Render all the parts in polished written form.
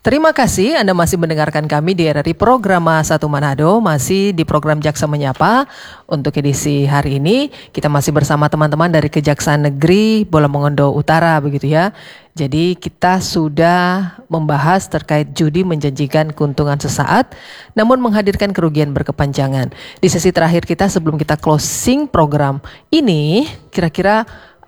Terima kasih Anda masih mendengarkan kami di RRI Programa 1 Manado, masih di program Jaksa Menyapa. Untuk edisi hari ini kita masih bersama teman-teman dari Kejaksaan Negeri Bolamongondo Utara begitu ya. Jadi kita sudah membahas terkait judi menjanjikan keuntungan sesaat namun menghadirkan kerugian berkepanjangan. Di sesi terakhir kita sebelum kita closing program ini, kira-kira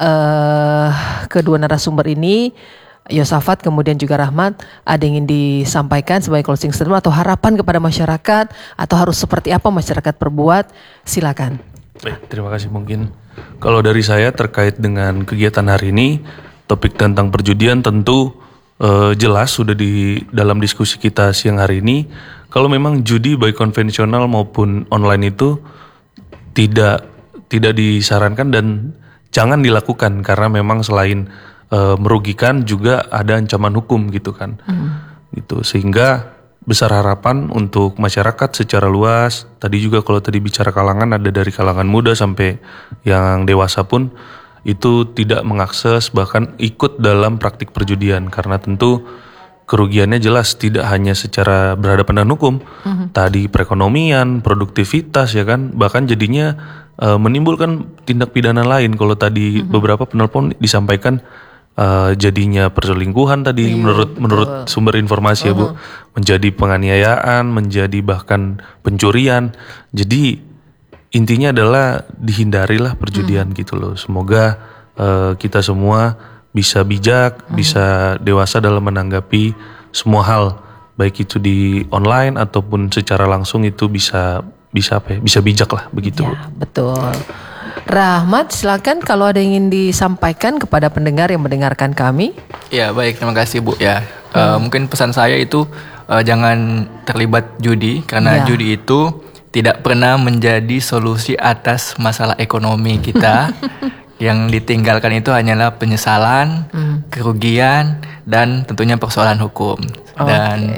kedua narasumber ini, Yosafat kemudian juga Rahmat, ada yang ingin disampaikan sebagai closing statement atau harapan kepada masyarakat atau harus seperti apa masyarakat berbuat? Silakan. Baik, terima kasih. Mungkin kalau dari saya terkait dengan kegiatan hari ini, topik tentang perjudian tentu jelas sudah di dalam diskusi kita siang hari ini. Kalau memang judi baik konvensional maupun online itu tidak disarankan dan jangan dilakukan karena memang selain merugikan juga ada ancaman hukum gitu kan. Gitu. Sehingga besar harapan untuk masyarakat secara luas. Tadi juga kalau tadi bicara kalangan, ada dari kalangan muda sampai yang dewasa pun itu tidak mengakses bahkan ikut dalam praktik perjudian karena tentu kerugiannya jelas tidak hanya secara berhadapan dengan hukum, tadi perekonomian, produktivitas ya kan, bahkan jadinya menimbulkan tindak pidana lain. Kalau tadi beberapa penelpon disampaikan jadinya perselingkuhan tadi menurut sumber informasi ya Bu, menjadi penganiayaan, menjadi bahkan pencurian. Jadi intinya adalah dihindarilah perjudian gitu loh. Semoga kita semua bisa bijak, bisa dewasa dalam menanggapi semua hal, baik itu di online ataupun secara langsung itu bisa bijak lah begitu. Ya, betul. Rahmat, silakan kalau ada yang ingin disampaikan kepada pendengar yang mendengarkan kami. Ya, baik, terima kasih Bu ya. Mungkin pesan saya itu jangan terlibat judi karena judi itu tidak pernah menjadi solusi atas masalah ekonomi kita. Yang ditinggalkan itu hanyalah penyesalan, kerugian, dan tentunya persoalan hukum. Dan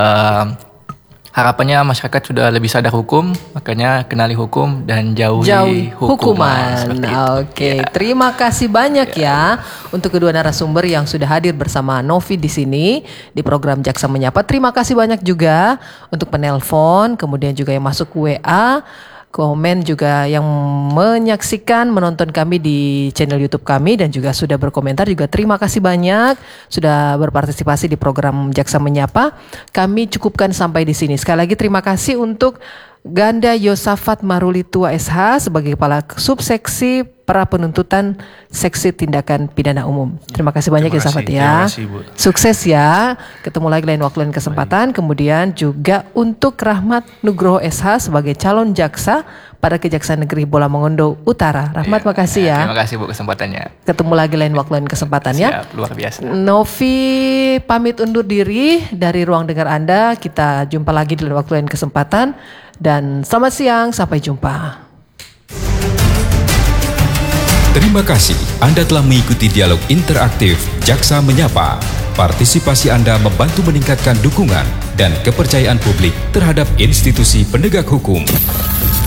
harapannya masyarakat sudah lebih sadar hukum, makanya kenali hukum dan jauhi hukuman. Oke, terima kasih banyak ya untuk kedua narasumber yang sudah hadir bersama Novi di sini di program Jaksa Menyapa. Terima kasih banyak juga untuk penelpon, kemudian juga yang masuk WA, komen juga yang menyaksikan, menonton kami di channel YouTube kami dan juga sudah berkomentar juga terima kasih banyak sudah berpartisipasi di program Jaksa Menyapa. Kami cukupkan sampai di sini. Sekali lagi terima kasih untuk Ganda Yosafat Marulitua SH sebagai Kepala Subseksi Pra Penuntutan Seksi Tindakan Pidana Umum. Terima kasih banyak Yosafat ya. Terima kasih, Bu. Sukses ya. Ketemu lagi lain waktu lain kesempatan. Kemudian juga untuk Rahmat Nugroho SH sebagai calon jaksa pada Kejaksaan Negeri Bolamongondo Utara. Rahmat makasih ya. Terima kasih Bu kesempatannya. Ketemu lagi lain waktu lain kesempatan ya. Siap, luar biasa. Novi pamit undur diri dari ruang dengar Anda. Kita jumpa lagi di lain waktu lain kesempatan. Dan selamat siang, sampai jumpa. Terima kasih Anda telah mengikuti dialog interaktif Jaksa Menyapa. Partisipasi Anda membantu meningkatkan dukungan dan kepercayaan publik terhadap institusi penegak hukum.